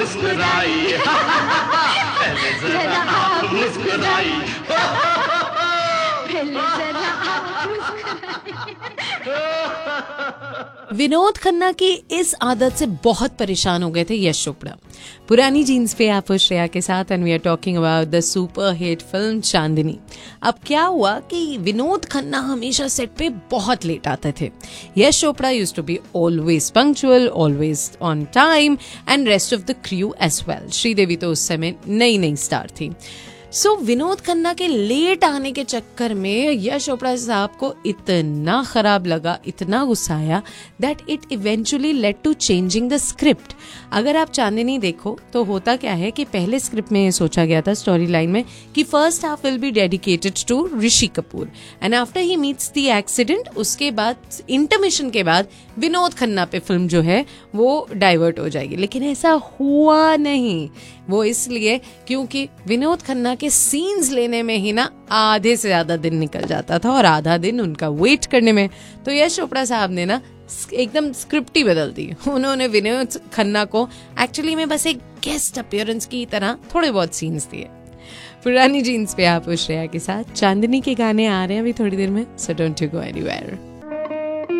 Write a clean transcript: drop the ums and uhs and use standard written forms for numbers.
मुस्कुराई पहले जरा आप मुस्कुराई पहले जरा आप मुस्कुराइए। विनोद खन्ना की इस आदत से बहुत परेशान हो गए थे यश चोपड़ा। पुरानी जीन्स पे आप श्रेया के साथ and we are talking about the super hit film चांदनी। अब क्या हुआ कि विनोद खन्ना हमेशा सेट पे बहुत लेट आते थे। Yash Chopra used to be always punctual, always on time and rest of the crew as well. Sridevi तो उस समय नई स्टार थी। सो विनोद खन्ना के लेट आने के चक्कर में यश चोपड़ा साहब को इतना खराब लगा, इतना गुस्सा आया that it eventually led to changing the script. अगर आप चांदनी देखो तो होता क्या है कि पहले स्क्रिप्ट में ये सोचा गया था स्टोरी लाइन में कि first half will be dedicated to Rishi Kapoor and after he meets the accident, उसके बाद इंटरमिशन के बाद विनोद खन्ना पे फिल्म जो है वो डाइवर्ट हो जाएगी। लेकिन ऐसा हुआ नहीं। वो इसलिए क्योंकि विनोद खन्ना के सीन्स लेने में ही ना आधे से ज्यादा दिन निकल जाता था और आधा दिन उनका वेट करने में। तो यश चोपड़ा साहब ने ना एकदम स्क्रिप्ट ही बदल दी। उन्होंने विनोद खन्ना को एक्चुअली में बस एक गेस्ट अपीयरेंस की तरह थोड़े बहुत सीन्स दिए। पुरानी जीन्स पे आप श्रेया के साथ चांदनी के गाने आ रहे हैं अभी थोड़ी देर में, so don't you go anywhere.